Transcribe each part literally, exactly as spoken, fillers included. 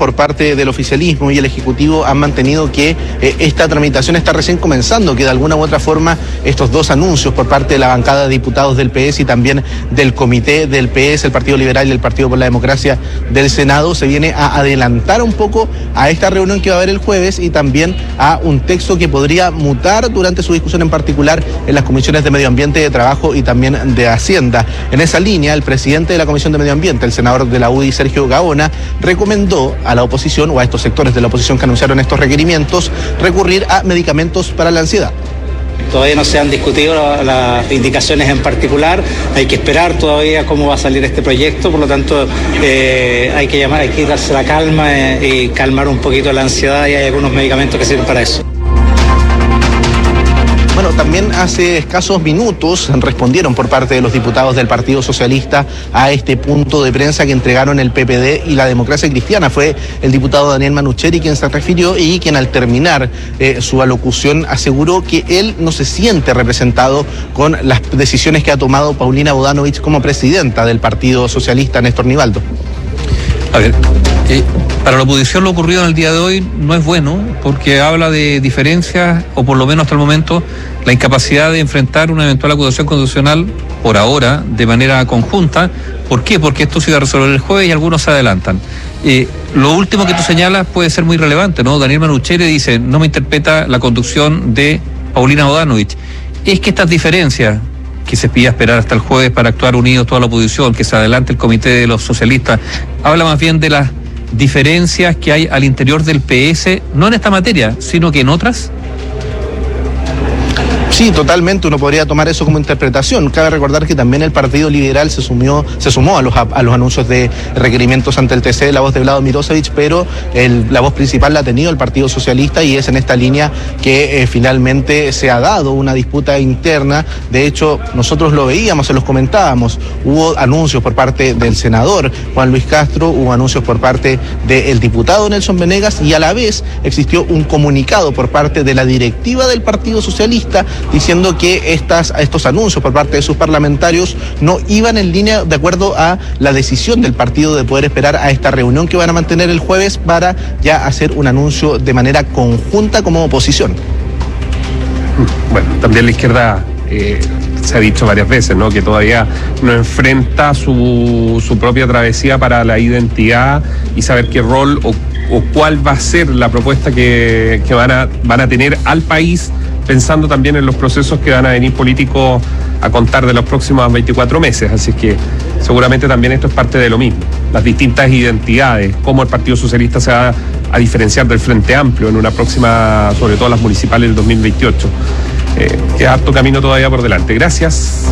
por parte del oficialismo y el Ejecutivo han mantenido que eh, esta tramitación está recién comenzando, que de alguna u otra forma estos dos anuncios por parte de la bancada de diputados del P S y también del comité del P S, el Partido Liberal y el Partido por la Democracia del Senado, se viene a adelantar un poco a esta reunión que va a haber el jueves y también a un texto que podría mutar durante su discusión, en particular en las comisiones de Medio Ambiente, de Trabajo y también de Hacienda. En esa línea, el presidente de la Comisión de Medio Ambiente, el senador de la U D I, Sergio Gaona, recomendó a la oposición o a estos sectores de la oposición que anunciaron estos requerimientos recurrir a medicamentos para la ansiedad. Todavía no se han discutido las indicaciones en particular, hay que esperar todavía cómo va a salir este proyecto, por lo tanto eh, hay que llamar, hay que darse la calma eh, y calmar un poquito la ansiedad, y hay algunos medicamentos que sirven para eso. Bueno, también hace escasos minutos respondieron por parte de los diputados del Partido Socialista a este punto de prensa que entregaron el P P D y la Democracia Cristiana. Fue el diputado Daniel Manucheri quien se refirió y quien al terminar eh, su alocución aseguró que él no se siente representado con las decisiones que ha tomado Paulina Bodanovich como presidenta del Partido Socialista, Néstor Nivaldo. A ver, eh, para la oposición lo ocurrido en el día de hoy no es bueno, porque habla de diferencias, o por lo menos hasta el momento, la incapacidad de enfrentar una eventual acusación constitucional, por ahora, de manera conjunta. ¿Por qué? Porque esto se iba a resolver el jueves y algunos se adelantan. Eh, lo último que tú señalas puede ser muy relevante, ¿no? Daniel Manucheri dice, no me interpreta la conducción de Paulina Bodanovich. Es que estas diferencias, que se pida esperar hasta el jueves para actuar unidos toda la oposición, que se adelante el comité de los socialistas, habla más bien de las diferencias que hay al interior del P S, no en esta materia, sino que en otras. Sí, totalmente, uno podría tomar eso como interpretación. Cabe recordar que también el Partido Liberal se sumió, se sumó a los, a los anuncios de requerimientos ante el T C, la voz de Vlado Mirosevich, pero el, la voz principal la ha tenido el Partido Socialista y es en esta línea que eh, finalmente se ha dado una disputa interna. De hecho, nosotros lo veíamos, se los comentábamos, hubo anuncios por parte del senador Juan Luis Castro, hubo anuncios por parte del diputado Nelson Venegas y a la vez existió un comunicado por parte de la directiva del Partido Socialista diciendo que estas, estos anuncios por parte de sus parlamentarios no iban en línea de acuerdo a la decisión del partido de poder esperar a esta reunión que van a mantener el jueves para ya hacer un anuncio de manera conjunta como oposición. Bueno, también la izquierda eh, se ha dicho varias veces, ¿no?, que todavía no enfrenta su, su propia travesía para la identidad y saber qué rol o, o cuál va a ser la propuesta que, que van a, van a tener al país, pensando también en los procesos que van a venir políticos a contar de los próximos veinticuatro meses. Así es que seguramente también esto es parte de lo mismo, las distintas identidades, cómo el Partido Socialista se va a diferenciar del Frente Amplio en una próxima, sobre todo las municipales del dos mil veintiocho. Eh, queda harto camino todavía por delante. Gracias.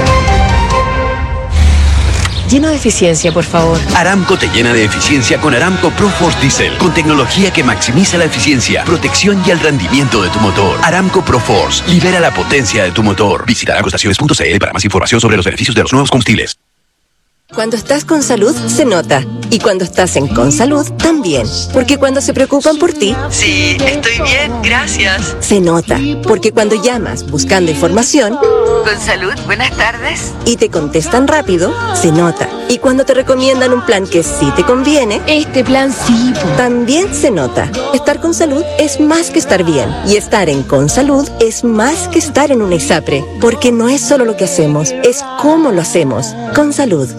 Lleno de eficiencia, por favor. Aramco te llena de eficiencia con Aramco ProForce Diesel, con tecnología que maximiza la eficiencia, protección y el rendimiento de tu motor. Aramco ProForce, libera la potencia de tu motor. Visita aramco estaciones punto c l para más información sobre los beneficios de los nuevos combustibles. Cuando estás con salud, se nota. Y cuando estás en Consalud, también. Porque cuando se preocupan por ti... Sí, estoy bien, gracias. Se nota. Porque cuando llamas buscando información... Consalud, buenas tardes. Y te contestan rápido, se nota. Y cuando te recomiendan un plan que sí te conviene... Este plan sí. También se nota. Estar con salud es más que estar bien. Y estar en Consalud es más que estar en una ISAPRE. Porque no es solo lo que hacemos, es cómo lo hacemos. Consalud.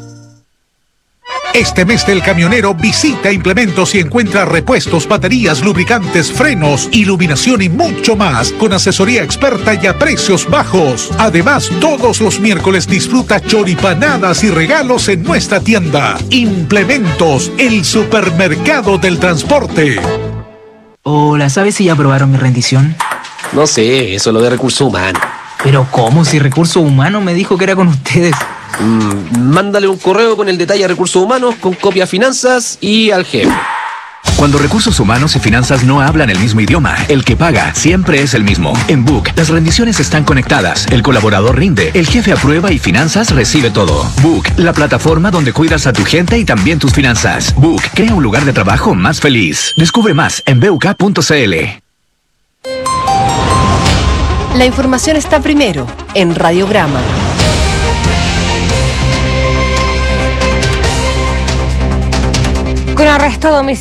Este mes del camionero visita Implementos y encuentra repuestos, baterías, lubricantes, frenos, iluminación y mucho más con asesoría experta y a precios bajos. Además, todos los miércoles disfruta choripanadas y regalos en nuestra tienda. Implementos, el supermercado del transporte. Hola, ¿sabes si ya aprobaron mi rendición? No sé, eso es lo de recursos humanos. ¿Pero cómo? Si Recursos Humanos me dijo que era con ustedes. Mm, mándale un correo con el detalle a Recursos Humanos, con copia a Finanzas y al jefe. Cuando Recursos Humanos y Finanzas no hablan el mismo idioma, el que paga siempre es el mismo. En Book, las rendiciones están conectadas, el colaborador rinde, el jefe aprueba y Finanzas recibe todo. Book, la plataforma donde cuidas a tu gente y también tus finanzas. Book, crea un lugar de trabajo más feliz. Descubre más en b u k punto c l. La información está primero en Radiograma. Con arresto domiciliario.